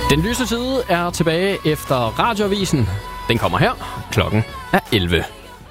Den lyse side er tilbage efter radioavisen. Den kommer her. Klokken er 11.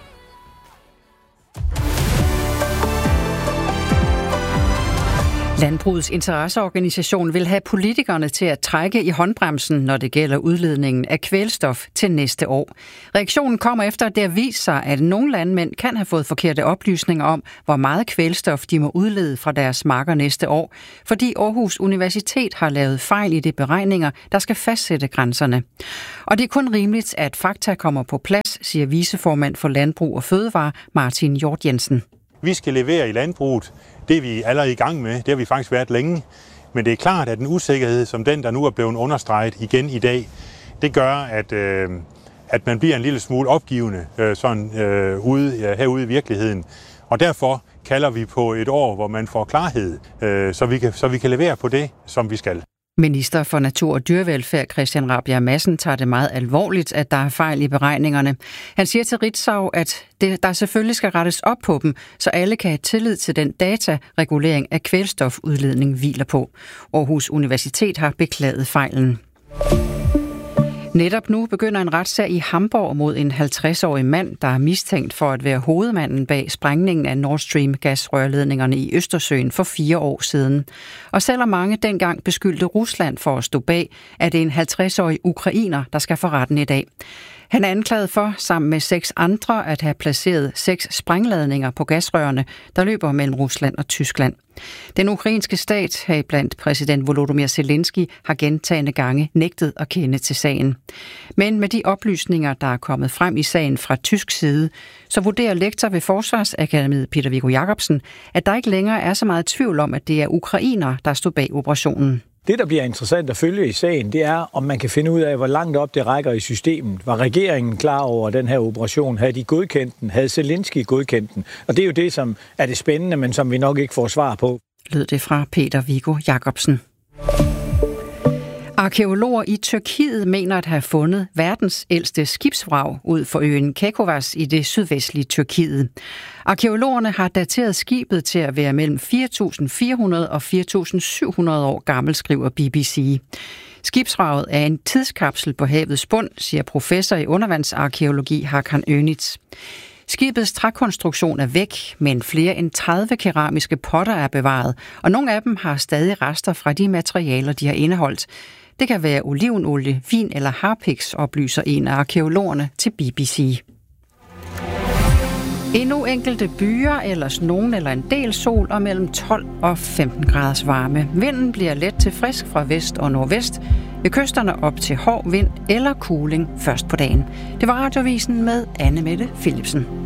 Landbrugets interesseorganisation vil have politikerne til at trække i håndbremsen, når det gælder udledningen af kvælstof til næste år. Reaktionen kommer efter, at det viser sig, at nogle landmænd kan have fået forkerte oplysninger om, hvor meget kvælstof de må udlede fra deres marker næste år, fordi Aarhus Universitet har lavet fejl i de beregninger, der skal fastsætte grænserne. Og det er kun rimeligt, at fakta kommer på plads, siger viceformand for Landbrug og Fødevare, Martin Hjort Jensen. Vi skal levere i landbruget. Det er vi allerede i gang med. Det har vi faktisk været længe. Men det er klart, at en usikkerhed som den, der nu er blevet understreget igen i dag, det gør, at man bliver en lille smule opgivende herude i virkeligheden. Og derfor kalder vi på et år, hvor man får klarhed, så vi kan levere på det, som vi skal. Minister for Natur og Dyrevelfærd Christian Rabjerg Madsen tager det meget alvorligt, at der er fejl i beregningerne. Han siger til Ritzau, at der selvfølgelig skal rettes op på dem, så alle kan have tillid til den dataregulering af kvælstofudledning hviler på. Aarhus Universitet har beklaget fejlen. Netop nu begynder en retssag i Hamborg mod en 50-årig mand, der er mistænkt for at være hovedmanden bag sprængningen af Nord Stream gasrørledningerne i Østersøen for 4 år siden. Og selvom mange dengang beskyldte Rusland for at stå bag, er det en 50-årig ukrainer, der skal for retten i dag. Han er anklaget for, sammen med 6 andre, at have placeret 6 sprængladninger på gasrørene, der løber mellem Rusland og Tyskland. Den ukrainske stat, heriblandt præsident Volodymyr Zelensky, har gentagne gange nægtet at kende til sagen. Men med de oplysninger, der er kommet frem i sagen fra tysk side, så vurderer lektor ved Forsvarsakademiet Peter Viggo Jacobsen, at der ikke længere er så meget tvivl om, at det er ukrainer, der stod bag operationen. Det, der bliver interessant at følge i sagen, det er, om man kan finde ud af, hvor langt op det rækker i systemet. Var regeringen klar over den her operation? Havde de godkendt den? Havde Zelensky godkendt den? Og det er jo det, som er det spændende, men som vi nok ikke får svar på. Lød det fra Peter Viggo Jacobsen. Arkæologer i Tyrkiet mener at have fundet verdens ældste skibsvrag ud for øen Kekovas i det sydvestlige Tyrkiet. Arkæologerne har dateret skibet til at være mellem 4.400 og 4.700 år gammel, skriver BBC. Skibsvraget er en tidskapsel på havets bund, siger professor i undervandsarkæologi Hakan Önitz. Skibets trækonstruktion er væk, men flere end 30 keramiske potter er bevaret, og nogle af dem har stadig rester fra de materialer, de har indeholdt. Det kan være olivenolie, vin eller harpiks, oplyser en af arkæologerne til BBC. Endnu enkelte byer, ellers nogen eller en del sol og mellem 12 og 15 graders varme. Vinden bliver let til frisk fra vest og nordvest. Ved kysterne op til hård vind eller kuling først på dagen. Det var Radioavisen med Anne Mette Philipsen.